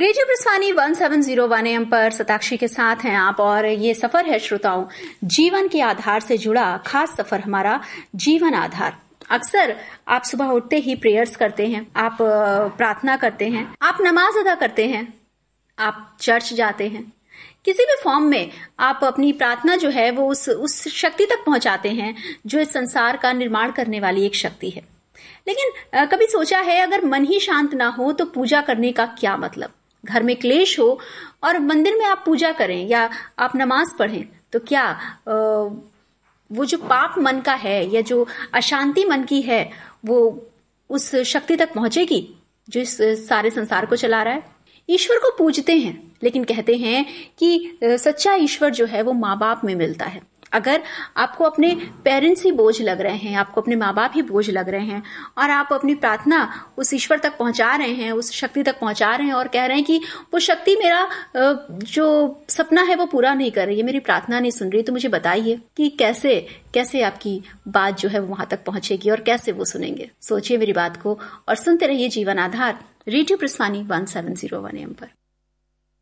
Radio प्रस्थानी 1701 AM पर सताक्षी के साथ हैं आप, और ये सफर है श्रोताओं जीवन के आधार से जुड़ा खास सफर, हमारा जीवन आधार। अक्सर आप सुबह उठते ही प्रेयर्स करते हैं, आप प्रार्थना करते हैं, आप नमाज अदा करते हैं, आप चर्च जाते हैं। किसी भी फॉर्म में आप अपनी प्रार्थना जो है वो उस शक्ति तक पहुंचाते हैं जो इस संसार का निर्माण करने वाली एक शक्ति है। लेकिन कभी सोचा है अगर मन ही शांत ना हो तो पूजा करने का क्या मतलब? घर में क्लेश हो और मंदिर में आप पूजा करें या आप नमाज पढ़ें तो क्या वो जो पाप मन का है या जो अशांति मन की है वो उस शक्ति तक पहुंचेगी जो इस सारे संसार को चला रहा है? ईश्वर को पूजते हैं लेकिन कहते हैं कि सच्चा ईश्वर जो है वो माँ बाप में मिलता है। अगर आपको अपने पेरेंट्स ही बोझ लग रहे हैं, आपको अपने माँ बाप ही बोझ लग रहे हैं और आप अपनी प्रार्थना उस ईश्वर तक पहुंचा रहे हैं, उस शक्ति तक पहुंचा रहे हैं और कह रहे हैं कि वो शक्ति मेरा जो सपना है वो पूरा नहीं कर रही है, मेरी प्रार्थना नहीं सुन रही, तो मुझे बताइए कि कैसे आपकी बात जो है वो वहां तक पहुंचेगी और कैसे वो सुनेंगे। सोचिए मेरी बात को और सुनते रहिए जीवन आधार, रेडियो प्रस्थानी 1701 AM पर।